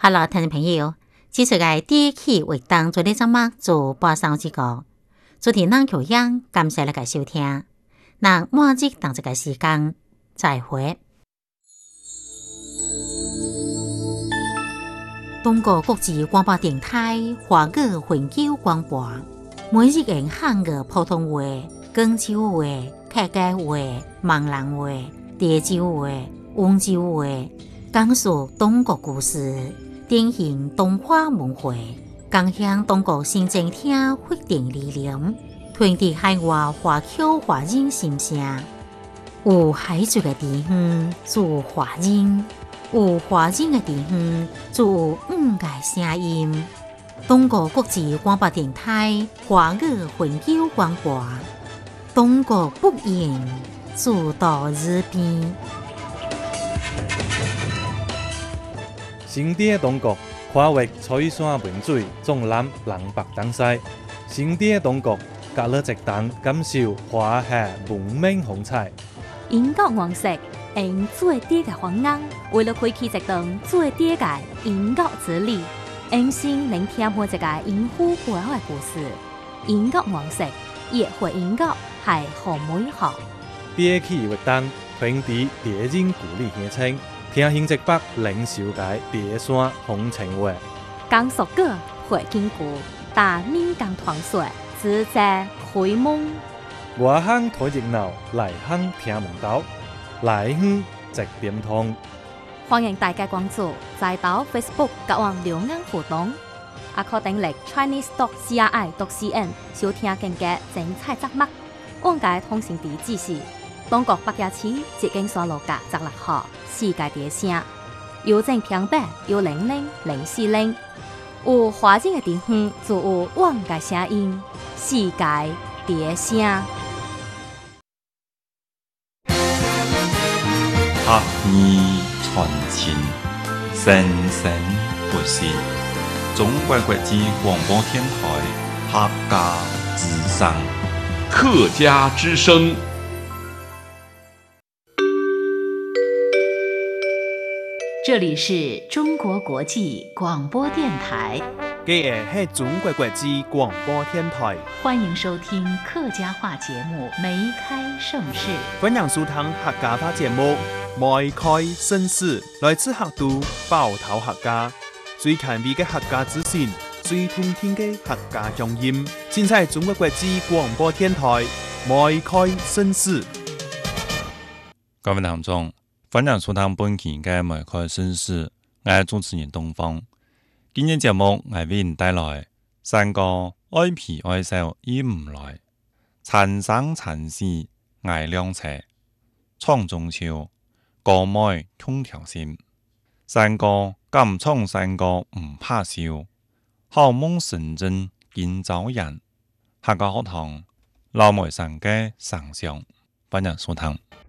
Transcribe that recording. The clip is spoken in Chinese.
Hello， 聽眾朋友，這次嘅第一期活動做呢節目做播送之歌，昨天咱橋樣感謝你嘅收聽，那下集等這個時間再會。中國國際廣播電台華語環球廣播，每日用漢語普通話、廣州話、客家話、閩南話、潮州話、溫州話，講述中國故事。典型東華文化，共享中國新政體發展理念，傳遞海外華僑華人心聲。有海族嘅地方就有華人，有華人嘅地方就有五個聲音。中國國際廣播電台華語環球廣播，中國不言，主導日邊。 新地中國跨越翠山文水，縱覽南北東西。新地中國隔了一檔，感受華夏文明風采。 英國王室用最低嘅方案，為了開啟一檔最低嘅英國之旅，用心聆聽每一個英虎背後嘅故事。英國王室熱血英國係好美好。 第一期活動傳遞電影故里鄉情。聽新竹北靈修街第山風情話， 講述過會經過，但民間傳說只在開夢。 外鄉睇熱鬧，內鄉聽門道，內鄉直點通。 歡迎大家關注，再到 Facebook 各網留言互動，也可登錄 chinese.cri.cn 收聽更加精彩節目。往屆通訊地址是中國北野市捷徑山路甲16號。世界第一聲，郵政平板00040，有華人嘅地方就有我嘅聲音。世界第一聲， 客語傳情，生生不息。中國國際廣播電台客家之聲， 客家之聲。 這裡是中國國際廣播電台， 這是中國國際廣播電台， 歡迎收聽客家話節目《梅開盛世》。 歡迎收聽客家話節目《梅開盛世》，來自客都包頭客家，最權威嘅客家資訊，最動聽嘅客家聲音，盡在中國國際廣播電台《梅開盛世》。 各位聽眾，歡迎收聽本期嘅梅開盛世，我係主持人東方。今日節目我為您帶來山歌愛皮愛笑已唔來，殘生殘死愛兩斜，創中秋歌妹通條線。山歌敢唱山歌唔怕笑，好夢成真見早人。客家學堂老梅山嘅上上，歡迎收聽。